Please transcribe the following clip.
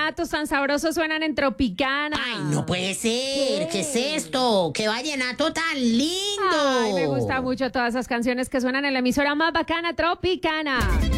vallenatos tan sabrosos suenan en Tropicana. Ay, no puede ser. ¿Qué es esto? ¡Qué vallenato tan lindo! Ay, me gusta mucho todas esas canciones que suenan en la emisora más bacana, Tropicana.